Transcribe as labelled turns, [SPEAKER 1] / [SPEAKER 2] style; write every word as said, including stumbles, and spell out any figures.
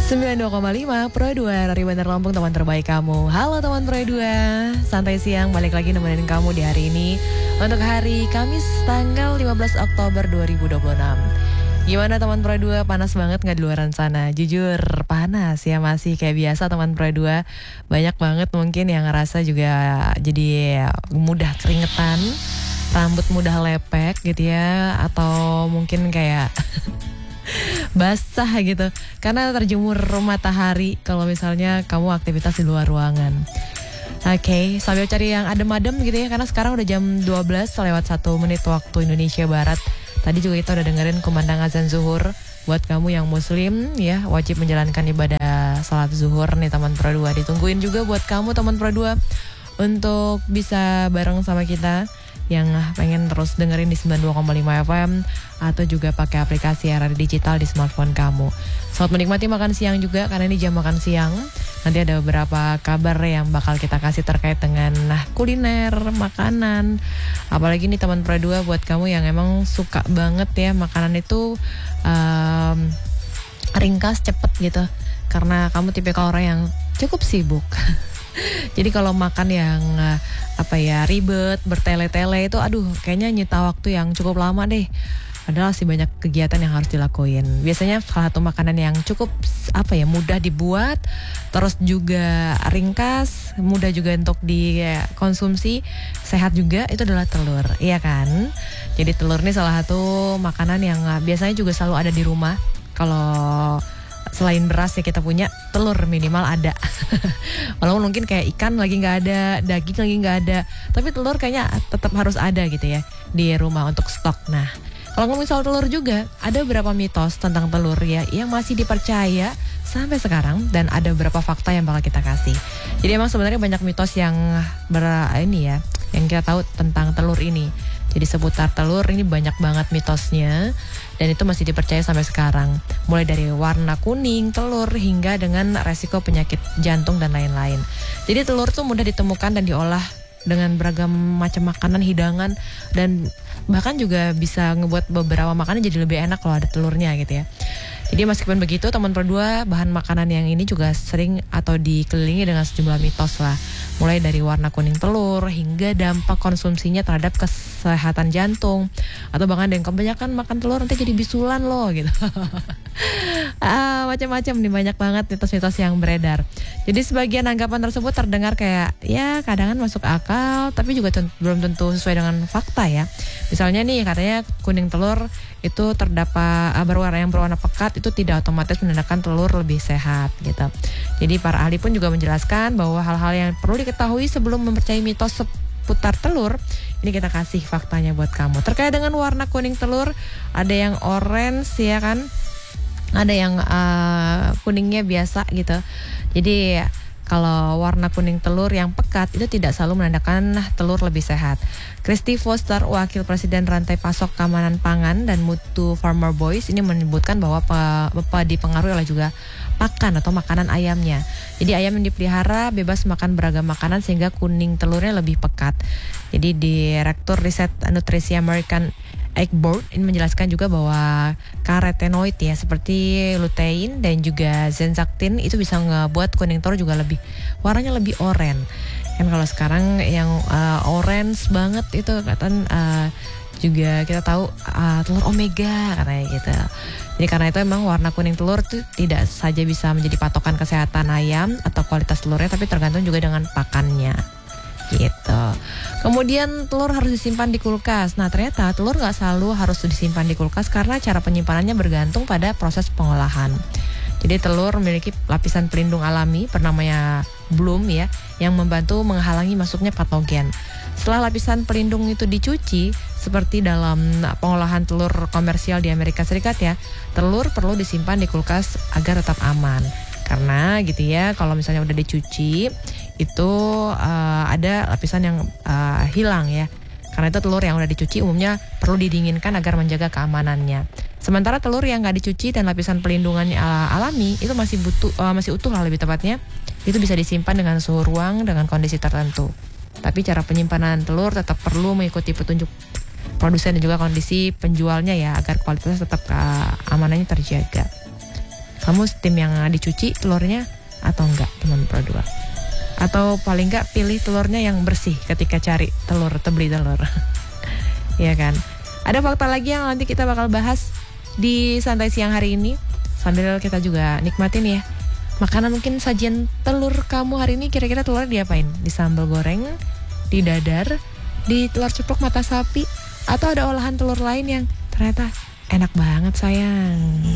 [SPEAKER 1] sembilan puluh dua koma lima Pro dua dari Bandar Lampung, teman terbaik kamu. Halo teman Pro dua, santai siang balik lagi nemenin kamu di hari ini untuk hari Kamis tanggal lima belas Oktober dua ribu dua puluh enam. Gimana teman Pro dua, panas banget gak di luaran sana? Jujur panas ya, masih kayak biasa teman Pro dua. Banyak banget mungkin yang ngerasa juga jadi mudah keringetan, rambut mudah lepek gitu ya, atau mungkin kayak basah gitu karena terjemur matahari kalau misalnya kamu aktivitas di luar ruangan. Oke, okay, sambil cari yang adem-adem gitu ya, karena sekarang udah jam dua belas lewat satu menit waktu Indonesia Barat. Tadi juga kita udah dengerin kumandang azan zuhur. Buat kamu yang muslim ya, wajib menjalankan ibadah salat zuhur nih teman Pro dua. Ditungguin juga buat kamu teman Pro dua untuk bisa bareng sama kita yang pengen terus dengerin di sembilan puluh dua koma lima F M atau juga pakai aplikasi R R Digital di smartphone kamu. Selamat menikmati makan siang juga, karena ini jam makan siang. Nanti ada beberapa kabar yang bakal kita kasih terkait dengan nah, kuliner, makanan. Apalagi nih teman Pro dua, buat kamu yang emang suka banget ya makanan itu um, ringkas, cepet gitu. Karena kamu tipikal orang yang cukup sibuk. Jadi kalau makan yang apa ya ribet, bertele-tele itu aduh kayaknya nyita waktu yang cukup lama deh. Padahal sih banyak kegiatan yang harus dilakuin. Biasanya salah satu makanan yang cukup apa ya mudah dibuat, terus juga ringkas, mudah juga untuk dikonsumsi, sehat juga, itu adalah telur, iya kan? Jadi telur ini salah satu makanan yang biasanya juga selalu ada di rumah. Kalau selain beras ya kita punya telur minimal ada. Walaupun mungkin kayak ikan lagi nggak ada, daging lagi nggak ada, tapi telur kayaknya tetap harus ada gitu ya di rumah untuk stok. Nah, kalau ngomongin soal telur juga ada beberapa mitos tentang telur ya yang masih dipercaya sampai sekarang, dan ada beberapa fakta yang bakal kita kasih. Jadi emang sebenarnya banyak mitos yang ber ini ya yang kita tahu tentang telur ini. Jadi seputar telur ini banyak banget mitosnya, dan itu masih dipercaya sampai sekarang. Mulai dari warna kuning telur hingga dengan resiko penyakit jantung dan lain-lain. Jadi telur tuh mudah ditemukan dan diolah dengan beragam macam makanan, hidangan, dan bahkan juga bisa ngebuat beberapa makanan jadi lebih enak kalau ada telurnya gitu ya. Jadi meskipun begitu teman Pro dua, bahan makanan yang ini juga sering atau dikelilingi dengan sejumlah mitos lah. Mulai dari warna kuning telur hingga dampak konsumsinya terhadap kesehatan jantung, atau bahkan yang kebanyakan makan telur nanti jadi bisulan loh gitu. ah, macam-macam nih, banyak banget mitos-mitos yang beredar. Jadi sebagian anggapan tersebut terdengar kayak ya kadang masuk akal, tapi juga ten- belum tentu sesuai dengan fakta ya. Misalnya nih katanya kuning telur itu terdapat uh, berwarna yang berwarna pekat itu tidak otomatis menandakan telur lebih sehat gitu. Jadi para ahli pun juga menjelaskan bahwa hal-hal yang perlu diketahui sebelum mempercayai mitos seputar telur. Ini kita kasih faktanya buat kamu. Terkait dengan warna kuning telur, ada yang orange ya kan, ada yang uh, kuningnya biasa gitu. Jadi kalau warna kuning telur yang pekat itu tidak selalu menandakan telur lebih sehat. Christy Foster, Wakil Presiden Rantai Pasok Keamanan Pangan dan Mutu Farmer Boys, ini menyebutkan bahwa pe- dipengaruhi oleh juga pakan atau makanan ayamnya. Jadi ayam yang dipelihara bebas makan beragam makanan sehingga kuning telurnya lebih pekat. Jadi Direktur Riset Nutrisi American Egg Board ini menjelaskan juga bahwa karotenoid ya seperti lutein dan juga zeaxanthin itu bisa ngebuat kuning telur juga lebih warnanya lebih oranye. Kan kalau sekarang yang uh, orange banget itu katanya uh, juga kita tahu uh, telur omega katanya gitu. Jadi karena itu emang warna kuning telur itu tidak saja bisa menjadi patokan kesehatan ayam atau kualitas telurnya, tapi tergantung juga dengan pakannya. Gitu. Kemudian telur harus disimpan di kulkas. Nah ternyata telur nggak selalu harus disimpan di kulkas karena cara penyimpanannya bergantung pada proses pengolahan. Jadi telur memiliki lapisan pelindung alami bernamanya bloom ya, yang membantu menghalangi masuknya patogen. Setelah lapisan pelindung itu dicuci, seperti dalam pengolahan telur komersial di Amerika Serikat ya, telur perlu disimpan di kulkas agar tetap aman. Karena gitu ya, kalau misalnya udah dicuci itu uh, ada lapisan yang uh, hilang ya. Karena itu telur yang udah dicuci umumnya perlu didinginkan agar menjaga keamanannya. Sementara telur yang nggak dicuci dan lapisan pelindungannya uh, alami itu masih butuh uh, masih utuh lah lebih tepatnya. Itu bisa disimpan dengan suhu ruang dengan kondisi tertentu. Tapi cara penyimpanan telur tetap perlu mengikuti petunjuk produsen dan juga kondisi penjualnya ya, agar kualitasnya tetap uh, amanannya terjaga. Kamu tim yang dicuci telurnya atau enggak, teman Pro dua? Atau paling enggak pilih telurnya yang bersih ketika cari telur, beli telur. Iya kan? Ada fakta lagi yang nanti kita bakal bahas di Santai Siang hari ini. Sambil kita juga nikmatin ya makanan, mungkin sajian telur kamu hari ini kira-kira telurnya diapain? Di sambal goreng, di dadar, di telur ceplok mata sapi, atau ada olahan telur lain yang ternyata enak banget sayang.